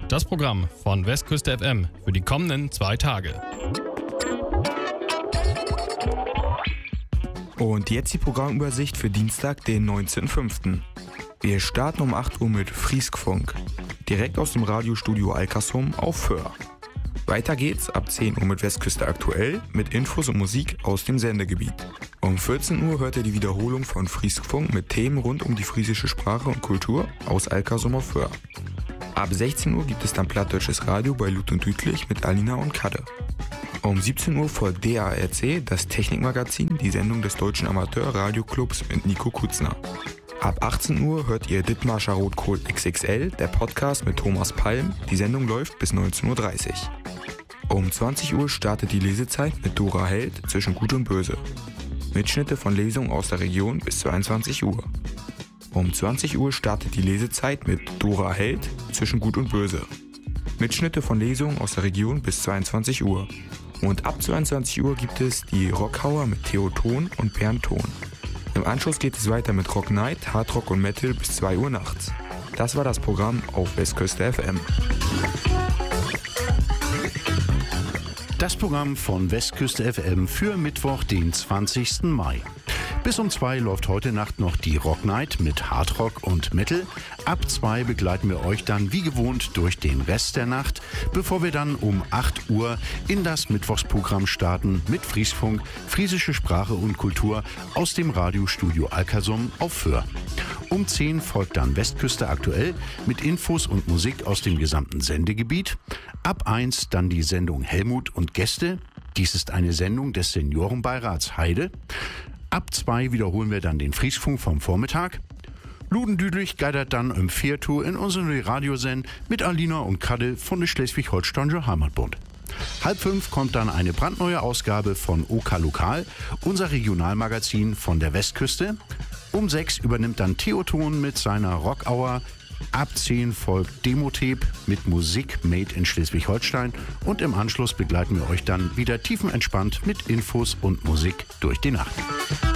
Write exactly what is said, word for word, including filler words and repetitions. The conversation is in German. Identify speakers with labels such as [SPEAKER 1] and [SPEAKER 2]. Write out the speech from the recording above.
[SPEAKER 1] Das Programm von Westküste F M für die kommenden zwei Tage.
[SPEAKER 2] Und jetzt die Programmübersicht für Dienstag, den neunzehnten fünften Wir starten um acht Uhr mit Frieskfunk, direkt aus dem Radiostudio Alkersum auf Föhr. Weiter geht's ab zehn Uhr mit Westküste aktuell mit Infos und Musik aus dem Sendegebiet. Um vierzehn Uhr hört ihr die Wiederholung von Frieskfunk mit Themen rund um die friesische Sprache und Kultur aus Alkersum auf Föhr. Ab sechzehn Uhr gibt es dann Plattdeutsches Radio bei Lut und Dütlich mit Alina und Kadde. Um siebzehn Uhr folgt D A R C, das Technikmagazin, die Sendung des Deutschen Amateur-Radioclubs mit Nico Kutzner. Ab achtzehn Uhr hört ihr Dithmarscher Rotkohl X X L, der Podcast mit Thomas Palm. Die Sendung läuft bis neunzehn Uhr dreißig. Um zwanzig Uhr startet die Lesezeit mit Dora Held zwischen Gut und Böse. Mitschnitte von Lesungen aus der Region bis zweiundzwanzig Uhr. Um zwanzig Uhr startet die Lesezeit mit Dora Held zwischen Gut und Böse. Mitschnitte von Lesungen aus der Region bis zweiundzwanzig Uhr. Und ab zweiundzwanzig Uhr gibt es die Rockhauer mit Theo Ton und Bernd Ton. Im Anschluss geht es weiter mit Rock Night, Hardrock und Metal bis zwei Uhr nachts. Das war das Programm auf Westküste F M.
[SPEAKER 3] Das Programm von Westküste F M für Mittwoch, den zwanzigsten Mai. Bis um zwei läuft heute Nacht noch die Rock Night mit Hardrock und Metal. Ab zwei begleiten wir euch dann wie gewohnt durch den Rest der Nacht, bevor wir dann um acht Uhr in das Mittwochsprogramm starten mit Frieskfunk, friesische Sprache und Kultur aus dem Radiostudio Alkersum auf Föhr. Um zehn folgt dann Westküste aktuell mit Infos und Musik aus dem gesamten Sendegebiet. Ab eins dann die Sendung Helmut und Gäste. Dies ist eine Sendung des Seniorenbeirats Heide. Ab zwei wiederholen wir dann den Frieskfunk vom Vormittag. Ludendüdlich geidert dann im Viertour in unsere Radiosend mit Alina und Kadde von der Schleswig-Holsteinische Heimatbund. Halb fünf kommt dann eine brandneue Ausgabe von OK Lokal, unser Regionalmagazin von der Westküste. Um sechs übernimmt dann Theo Ton mit seiner Rock-Hour. Ab zehn folgt Demo-Tape mit Musik made in Schleswig-Holstein und im Anschluss begleiten wir euch dann wieder tiefenentspannt mit Infos und Musik durch die Nacht.